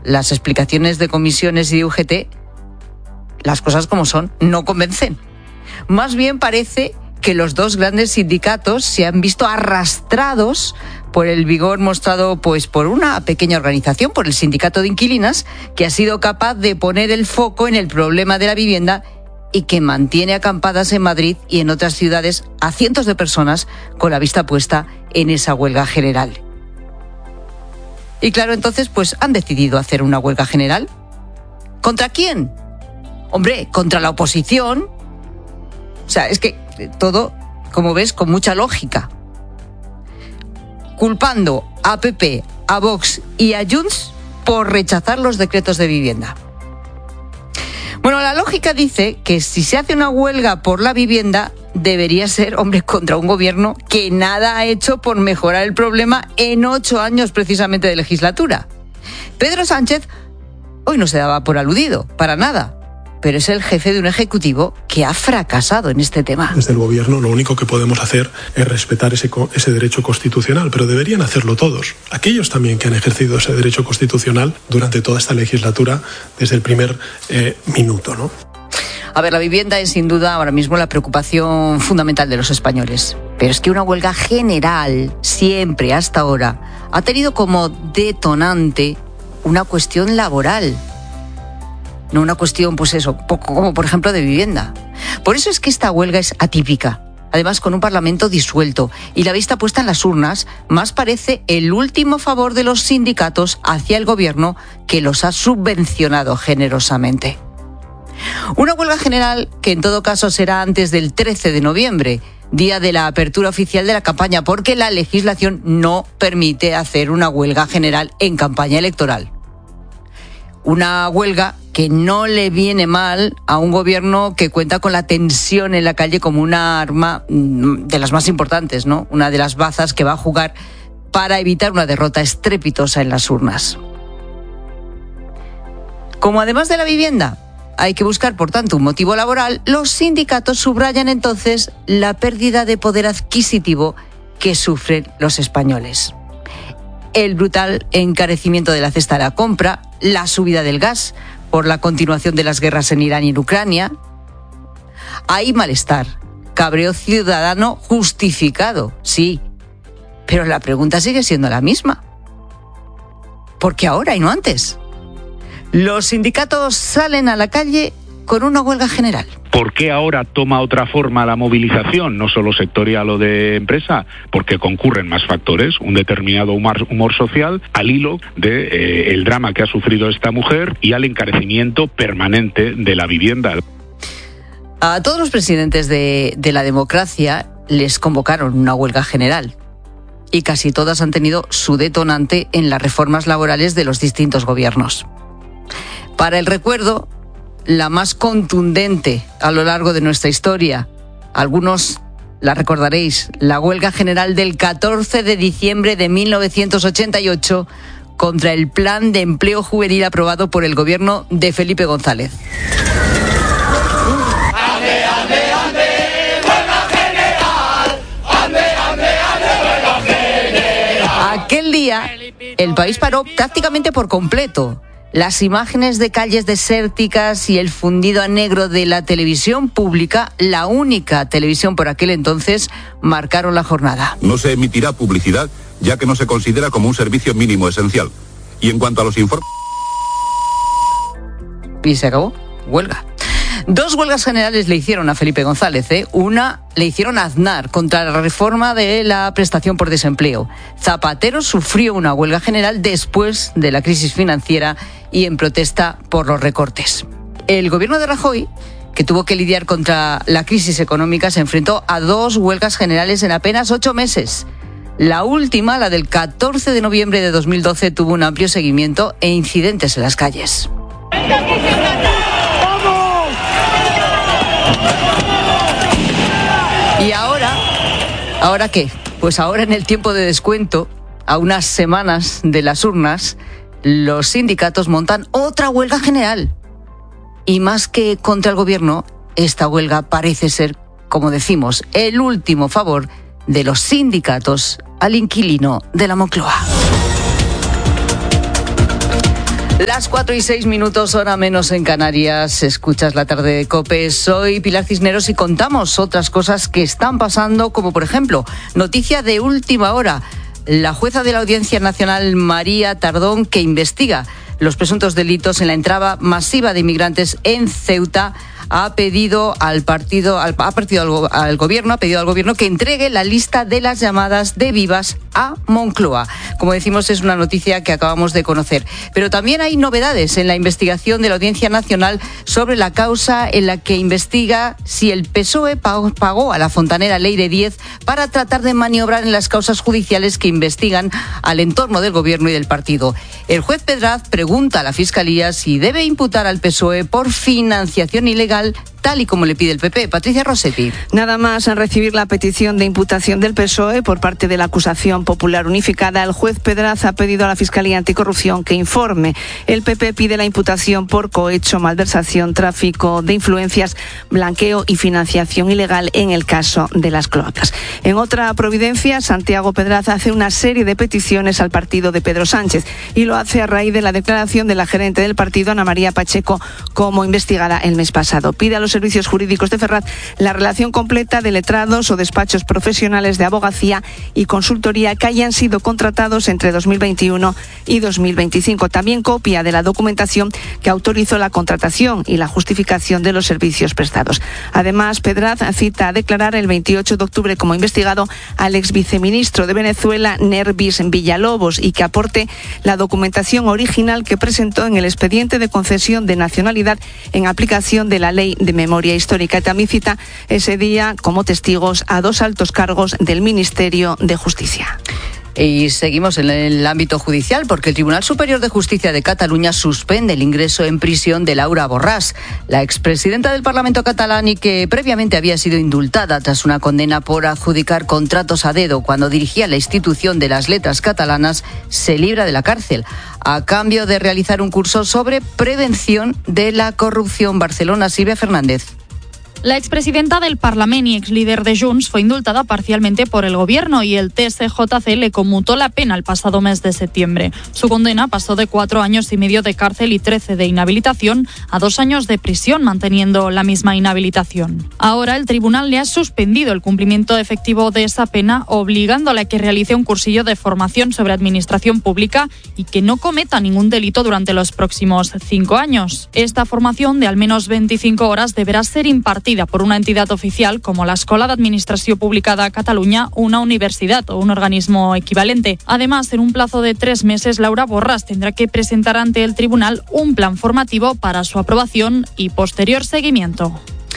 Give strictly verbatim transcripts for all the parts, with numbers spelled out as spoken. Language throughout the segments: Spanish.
las explicaciones de comisiones y de U G T, las cosas como son, no convencen. Más bien parece que los dos grandes sindicatos se han visto arrastrados por el vigor mostrado pues por una pequeña organización, por el Sindicato de Inquilinas, que ha sido capaz de poner el foco en el problema de la vivienda y que mantiene acampadas en Madrid y en otras ciudades a cientos de personas con la vista puesta en esa huelga general. Y claro, entonces pues han decidido hacer una huelga general. ¿Contra quién? Hombre, contra la oposición. O sea, es que todo, como ves, con mucha lógica. Culpando a P P, a Vox y a Junts por rechazar los decretos de vivienda. Bueno, la lógica dice que si se hace una huelga por la vivienda, debería ser, hombre, contra un gobierno que nada ha hecho por mejorar el problema en ocho años precisamente de legislatura. Pedro Sánchez hoy no se daba por aludido, para nada. Pero es el jefe de un ejecutivo que ha fracasado en este tema. Desde el gobierno lo único que podemos hacer es respetar ese, ese derecho constitucional, pero deberían hacerlo todos. Aquellos también que han ejercido ese derecho constitucional durante toda esta legislatura desde el primer eh, minuto, ¿no? A ver, la vivienda es sin duda ahora mismo la preocupación fundamental de los españoles. Pero es que una huelga general, siempre hasta ahora, ha tenido como detonante una cuestión laboral. No una cuestión, pues eso, poco como por ejemplo de vivienda. Por eso es que esta huelga es atípica. Además, con un parlamento disuelto y la vista puesta en las urnas, más parece el último favor de los sindicatos hacia el gobierno que los ha subvencionado generosamente. Una huelga general que en todo caso será antes del trece de noviembre, día de la apertura oficial de la campaña, porque la legislación no permite hacer una huelga general en campaña electoral. Una huelga que no le viene mal a un gobierno que cuenta con la tensión en la calle como una arma de las más importantes, ¿no? Una de las bazas que va a jugar para evitar una derrota estrepitosa en las urnas. Como además de la vivienda hay que buscar, por tanto, un motivo laboral, los sindicatos subrayan entonces la pérdida de poder adquisitivo que sufren los españoles. El brutal encarecimiento de la cesta de la compra, la subida del gas por la continuación de las guerras en Irán y en Ucrania. Hay malestar, cabreo ciudadano justificado, sí, pero la pregunta sigue siendo la misma. ¿Por qué ahora y no antes? Los sindicatos salen a la calle con una huelga general. ¿Por qué ahora toma otra forma la movilización, no solo sectorial o de empresa? Porque concurren más factores, un determinado humor, humor social, al hilo de eh, el drama que ha sufrido esta mujer y al encarecimiento permanente de la vivienda. A todos los presidentes de, de la democracia les convocaron una huelga general y casi todas han tenido su detonante en las reformas laborales de los distintos gobiernos. Para el recuerdo, la más contundente a lo largo de nuestra historia, algunos la recordaréis, la huelga general del catorce de diciembre de mil novecientos ochenta y ocho contra el plan de empleo juvenil aprobado por el gobierno de Felipe González. ¡Ande, ande, ande! ¡Huelga general! ¡Ande, ande, ande! ¡Huelga general! Aquel día, el país paró prácticamente por completo. Las imágenes de calles desérticas y el fundido a negro de la televisión pública, la única televisión por aquel entonces, marcaron la jornada. No se emitirá publicidad, ya que no se considera como un servicio mínimo esencial. Y en cuanto a los informes... Y se acabó. Huelga. Dos huelgas generales le hicieron a Felipe González, ¿eh? Una le hicieron a Aznar contra la reforma de la prestación por desempleo. Zapatero sufrió una huelga general después de la crisis financiera y en protesta por los recortes. El gobierno de Rajoy, que tuvo que lidiar contra la crisis económica, se enfrentó a dos huelgas generales en apenas ocho meses. La última, la del catorce de noviembre de dos mil doce, tuvo un amplio seguimiento e incidentes en las calles. ¿Y ahora? ¿Ahora qué? Pues ahora, en el tiempo de descuento, a unas semanas de las urnas, los sindicatos montan otra huelga general. Y más que contra el gobierno, esta huelga parece ser, como decimos, el último favor de los sindicatos al inquilino de la Moncloa. Las cuatro y seis minutos, hora menos en Canarias. Escuchas La Tarde de COPE. Soy Pilar Cisneros y contamos otras cosas que están pasando, como por ejemplo, noticia de última hora. La jueza de la Audiencia Nacional, María Tardón, que investiga los presuntos delitos en la entrada masiva de inmigrantes en Ceuta, ha pedido al partido, al, ha pedido al, al gobierno, ha pedido al gobierno que entregue la lista de las llamadas de vivas a Moncloa. Como decimos, es una noticia que acabamos de conocer. Pero también hay novedades en la investigación de la Audiencia Nacional sobre la causa en la que investiga si el P S O E pagó a la fontanera Leire Díez para tratar de maniobrar en las causas judiciales que investigan al entorno del gobierno y del partido. El juez Pedraz pregunta a la Fiscalía si debe imputar al P S O E por financiación ilegal, tal y como le pide el P P. Patricia Rossetti. Nada más en recibir la petición de imputación del P S O E por parte de la acusación popular unificada, el juez Pedraz ha pedido a la Fiscalía Anticorrupción que informe. El P P pide la imputación por cohecho, malversación, tráfico de influencias, blanqueo y financiación ilegal en el caso de las cloacas. En otra providencia, Santiago Pedraz hace una serie de peticiones al partido de Pedro Sánchez y lo hace a raíz de la declaración de la gerente del partido, Ana María Pacheco, como investigada el mes pasado. Pide a los servicios jurídicos de Ferraz la relación completa de letrados o despachos profesionales de abogacía y consultoría que hayan sido contratados entre dos mil veintiuno y dos mil veinticinco. También copia de la documentación que autorizó la contratación y la justificación de los servicios prestados. Además, Pedraz cita a declarar el veintiocho de octubre como investigado al ex viceministro de Venezuela, Nervis Villalobos, y que aporte la documentación original que presentó en el expediente de concesión de nacionalidad en aplicación de la Ley de Memoria Histórica. También cita ese día como testigos a dos altos cargos del Ministerio de Justicia. Y seguimos en el ámbito judicial porque el Tribunal Superior de Justicia de Cataluña suspende el ingreso en prisión de Laura Borràs, la expresidenta del Parlamento catalán y que previamente había sido indultada tras una condena por adjudicar contratos a dedo cuando dirigía la institución de las letras catalanas. Se libra de la cárcel a cambio de realizar un curso sobre prevención de la corrupción. Barcelona, Silvia Fernández. La expresidenta del Parlament y exlíder de Junts fue indultada parcialmente por el gobierno y el T S J C le conmutó la pena el pasado mes de septiembre. Su condena pasó de cuatro años y medio de cárcel y trece de inhabilitación a dos años de prisión, manteniendo la misma inhabilitación. Ahora el tribunal le ha suspendido el cumplimiento efectivo de esa pena, obligándola a que realice un cursillo de formación sobre administración pública y que no cometa ningún delito durante los próximos cinco años. Esta formación de al menos veinticinco horas deberá ser impartida por una entidad oficial como la Escola d'Administració Pública de Cataluña, una universidad o un organismo equivalente. Además, en un plazo de tres meses, Laura Borràs tendrá que presentar ante el tribunal un plan formativo para su aprobación y posterior seguimiento.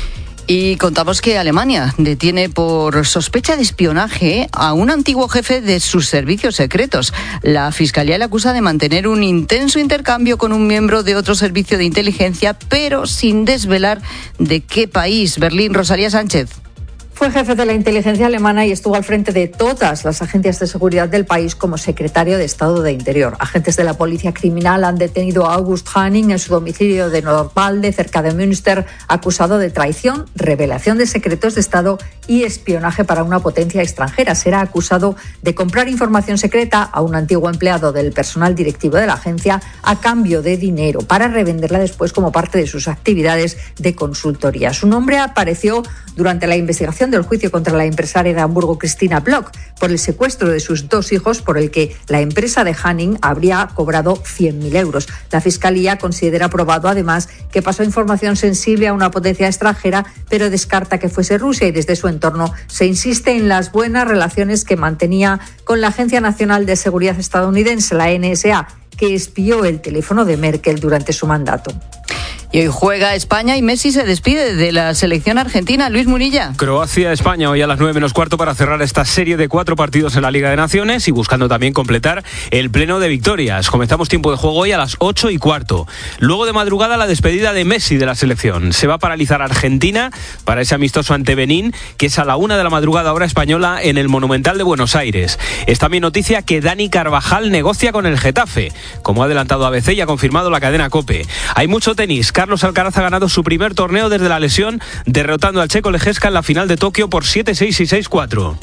Y contamos que Alemania detiene por sospecha de espionaje a un antiguo jefe de sus servicios secretos. La Fiscalía le acusa de mantener un intenso intercambio con un miembro de otro servicio de inteligencia, pero sin desvelar de qué país. Berlín, Rosalía Sánchez. Fue jefe de la inteligencia alemana y estuvo al frente de todas las agencias de seguridad del país como secretario de Estado de Interior. Agentes de la policía criminal han detenido a August Hanning en su domicilio de Nordwalde, cerca de Münster, acusado de traición, revelación de secretos de Estado y espionaje para una potencia extranjera. Será acusado de comprar información secreta a un antiguo empleado del personal directivo de la agencia a cambio de dinero para revenderla después como parte de sus actividades de consultoría. Su nombre apareció durante la investigación del juicio contra la empresaria de Hamburgo Christina Bloch por el secuestro de sus dos hijos, por el que la empresa de Hanning habría cobrado cien mil euros. La Fiscalía considera probado además que pasó información sensible a una potencia extranjera, pero descarta que fuese Rusia y desde su entorno se insiste en las buenas relaciones que mantenía con la Agencia Nacional de Seguridad estadounidense, la N S A, que espió el teléfono de Merkel durante su mandato. Y hoy juega España y Messi se despide de la selección argentina. Luis Murilla. Croacia-España hoy a las nueve menos cuarto para cerrar esta serie de cuatro partidos en la Liga de Naciones y buscando también completar el pleno de victorias. Comenzamos tiempo de juego hoy a las ocho y cuarto. Luego de madrugada la despedida de Messi de la selección. Se va a paralizar Argentina para ese amistoso ante Benín, que es a la una de la madrugada hora española en el Monumental de Buenos Aires. Es también noticia que Dani Carvajal negocia con el Getafe, como ha adelantado A B C y ha confirmado la cadena COPE. Hay mucho tenis. Carlos Alcaraz ha ganado su primer torneo desde la lesión, derrotando al checo Lejeska en la final de Tokio por siete seis y seis cuatro.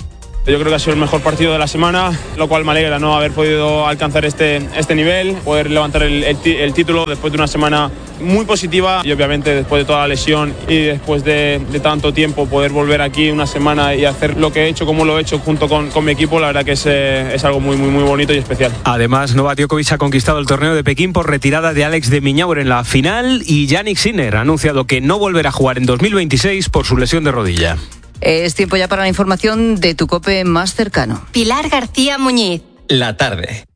Yo creo que ha sido el mejor partido de la semana, lo cual me alegra, ¿no?, haber podido alcanzar este, este nivel, poder levantar el, el, el título después de una semana muy positiva y obviamente después de toda la lesión y después de, de tanto tiempo poder volver aquí una semana y hacer lo que he hecho como lo he hecho junto con, con mi equipo, la verdad que es, eh, es algo muy, muy, muy bonito y especial. Además, Novak Djokovic ha conquistado el torneo de Pekín por retirada de Alex de Minaur en la final y Jannik Sinner ha anunciado que no volverá a jugar en dos mil veintiséis por su lesión de rodilla. Es tiempo ya para la información de tu COPE más cercano. Pilar García Muñiz. La tarde.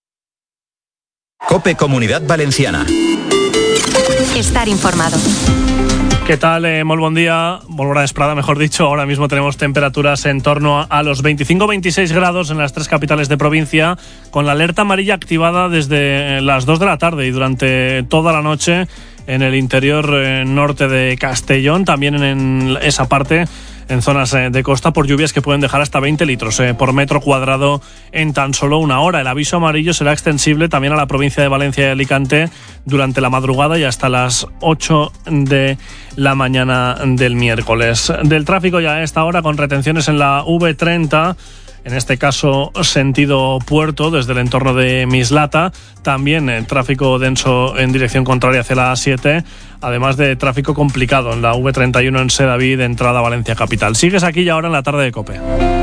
COPE Comunidad Valenciana. Estar informado. ¿Qué tal? Eh, molt bon día. Molt bona vesprada, mejor dicho. Ahora mismo tenemos temperaturas en torno a los veinticinco veintiséis grados en las tres capitales de provincia, con la alerta amarilla activada desde las dos de la tarde y durante toda la noche en el interior eh, norte de Castellón, también en esa parte, en zonas eh, de costa, por lluvias que pueden dejar hasta veinte litros eh, por metro cuadrado en tan solo una hora. El aviso amarillo será extensible también a la provincia de Valencia y Alicante durante la madrugada y hasta las ocho de la mañana del miércoles. Del tráfico ya a esta hora, con retenciones en la V treinta, en este caso sentido puerto, desde el entorno de Mislata. También eh, tráfico denso en dirección contraria hacia la A siete, además de tráfico complicado en la V treinta y uno en Sedaví de entrada a Valencia capital. Sigues aquí y ahora en la tarde de COPE.